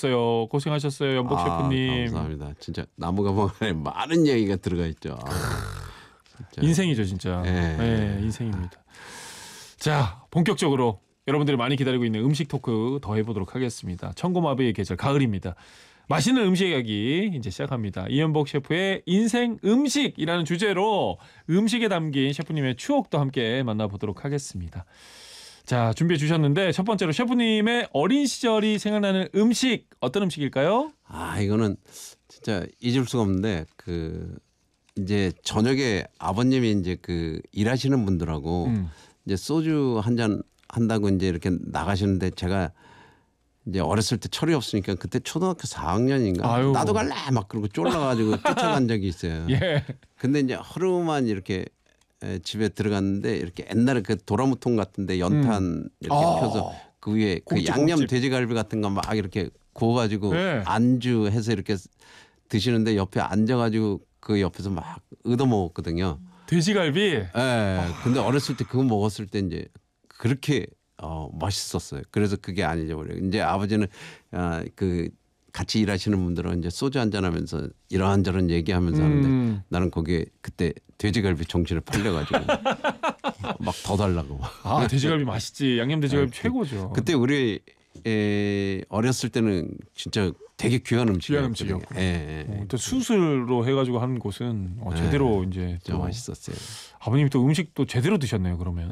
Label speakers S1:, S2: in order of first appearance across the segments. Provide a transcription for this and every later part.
S1: 들었어요. 고생하셨어요, 연복 셰프님.
S2: 감사합니다. 진짜 나무가방 안에 많은 얘기가 들어가 있죠. 진짜.
S1: 인생이죠, 진짜. 네, 인생입니다. 자, 본격적으로 여러분들이 많이 기다리고 있는 음식 토크 더 해보도록 하겠습니다. 청고마비의 계절 가을입니다. 맛있는 음식 이야기 이제 시작합니다. 이연복 셰프의 인생 음식이라는 주제로 음식에 담긴 셰프님의 추억도 함께 만나보도록 하겠습니다. 자, 준비해 주셨는데 첫 번째로 셰프님의 어린 시절이 생각나는 음식 어떤 음식일까요?
S2: 이거는 진짜 잊을 수가 없는데 이제 저녁에 아버님이 이제 일하시는 분들하고 이제 소주 한 잔 한다고 이제 이렇게 나가시는데 제가 이제 어렸을 때 철이 없으니까 그때 초등학교 4학년인가 나도 갈래 막 그러고 쫄라가지고 쫓아간 적이 있어요.
S1: 예.
S2: 근데 이제 하루만 이렇게 집에 들어갔는데 이렇게 옛날에 도라무통 같은데 연탄 이렇게 펴서 그 위에 양념 돼지갈비 같은 거 막 이렇게 구워가지고 안주해서 이렇게 드시는데 옆에 앉아가지고 그 옆에서 막 얻어먹었거든요.
S1: 돼지갈비?
S2: 네. 근데 어렸을 때 그거 먹었을 때 이제 그렇게 맛있었어요. 그래서 그게 안 잊어버려요. 이제 아버지는 같이 일하시는 분들은 이제 소주 한잔하면서 이런저런 얘기하면서 하는데 나는 거기에 그때 돼지갈비 정신을 팔려가지고 막 더 달라고.
S1: 돼지갈비 맛있지. 양념 돼지갈비 최고죠.
S2: 그때 우리 어렸을 때는 진짜 되게 귀한 음식이었거든요.
S1: 또 수술로 해가지고 하는 곳은 제대로 이제
S2: 좀 맛있었어요.
S1: 아버님이 또 음식도 제대로 드셨네요. 그러면.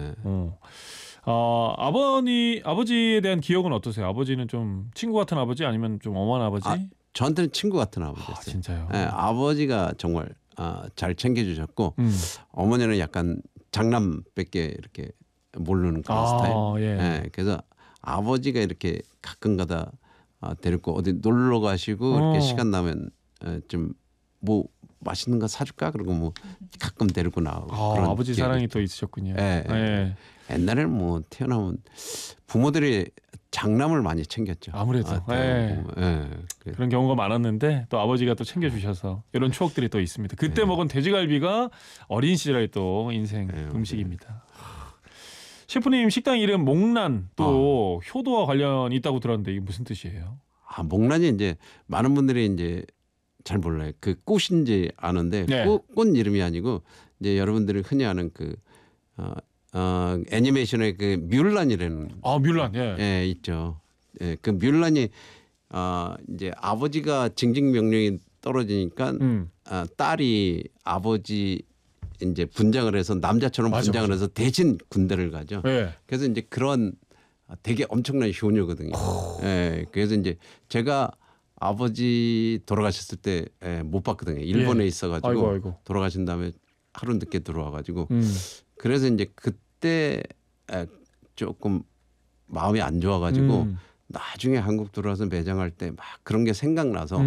S1: 아버지에 대한 기억은 어떠세요? 아버지는 좀 친구 같은 아버지 아니면 좀 엄한 아버지?
S2: 저한테는 친구 같은 아버지였어요.
S1: 진짜요?
S2: 아버지가 정말 잘 챙겨주셨고 어머니는 약간 장남밖에 이렇게 모르는 그런 스타일. 그래서 아버지가 이렇게 가끔가다 데리고 어디 놀러 가시고 이렇게 시간 나면 좀 뭐 맛있는 거 사줄까 그러고 뭐 가끔 데리고 나오고 그런
S1: 아버지 사랑이 또 있으셨군요.
S2: 옛날에는 뭐 태어나면 부모들이 장남을 많이 챙겼죠.
S1: 아무래도 그런 경우가 많았는데 또 아버지가 또 챙겨주셔서 이런 추억들이 또 있습니다. 그때 먹은 돼지갈비가 어린 시절의 또 인생 음식입니다. 셰프님 식당 이름 목란 또 효도와 관련이 있다고 들었는데 이게 무슨 뜻이에요?
S2: 목란이 이제 많은 분들이 이제 잘 몰라요. 그 꽃인지 아는데 꽃 이름이 아니고 이제 여러분들이 흔히 아는 애니메이션의 뮬란이라는
S1: 뮬란
S2: 있죠. 그 뮬란이 이제 아버지가 징징 명령이 떨어지니까 딸이 아버지 이제 분장을 해서 남자처럼 분장을 해서 대신 군대를 가죠. 그래서 이제 그런 되게 엄청난 효녀거든요. 그래서 이제 제가 아버지 돌아가셨을 때 못 봤거든요. 일본에 있어가지고 돌아가신 다음에 하루 늦게 들어와가지고 그래서 이제 그때 조금 마음이 안 좋아가지고 나중에 한국 들어와서 매장할 때 막 그런 게 생각나서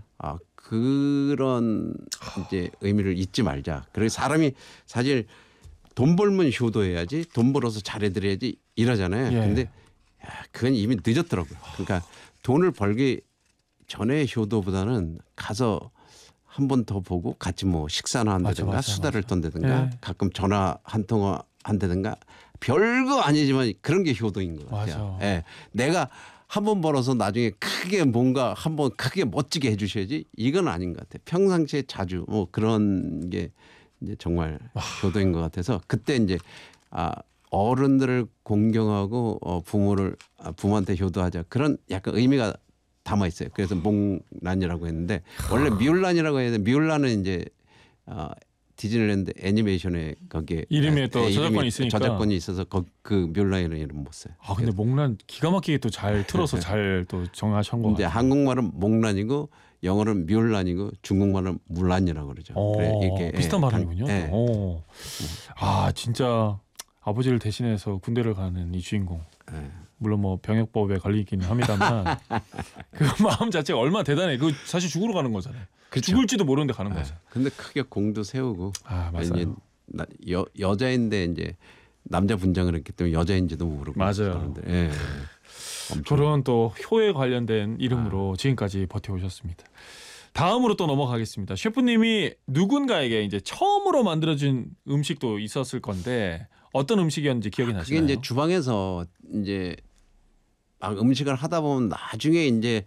S2: 그런 이제 의미를 잊지 말자. 그래서 사람이 사실 돈 벌면 효도해야지 돈 벌어서 잘해드려야지 이러잖아요. 근데 그건 이미 늦었더라고요. 그러니까 돈을 벌기 전에 효도보다는 가서 한 번 더 보고 같이 뭐 식사나 한다든가 수다를 떤다든가 가끔 전화 한 통화 한다든가 별거 아니지만 그런 게 효도인 것 같아요. 내가 한 번 벌어서 나중에 크게 뭔가 한 번 크게 멋지게 해주셔야지 이건 아닌 것 같아요. 평상시에 자주 뭐 그런 게 이제 정말 효도인 것 같아서 그때 이제 어른들을 공경하고 부모한테 효도하자 그런 약간 의미가 담아 있어요. 그래서 목란이라고 했는데 원래 뮬란이라고 해야 돼. 뮬란은 이제 디즈니랜드 애니메이션에 거기에
S1: 이름에 또 저작권이 있으니까
S2: 저작권이 있어서 그 뮬란이라는 이름 못 써요.
S1: 근데 목란 기가 막히게 또 잘 틀어서 잘 또 정하신 거 같아요.
S2: 이제 한국말은 목란이고 영어는 뮬란이고 중국말은 물란이라고 그러죠. 그래, 이렇게
S1: 비슷한 발음이군요. 진짜 아버지를 대신해서 군대를 가는 이 주인공. 물론 뭐 병역법에 걸리기는 합니다만 그 마음 자체가 얼마나 대단해. 그 사실 죽으러 가는 거잖아요.
S2: 그렇죠.
S1: 죽을지도 모르는데 가는 거죠.
S2: 근데 크게 공도 세우고
S1: 맞아요.
S2: 여자인데 이제 남자 분장을 했기 때문에 여자인지도 모르고
S1: 맞아요. 그런 또 효에 관련된 이름으로 지금까지 버텨오셨습니다. 다음으로 또 넘어가겠습니다. 셰프님이 누군가에게 이제 처음으로 만들어준 음식도 있었을 건데 어떤 음식이었는지 기억이 나시나요?
S2: 그게 이제 주방에서 이제 막 음식을 하다 보면 나중에 이제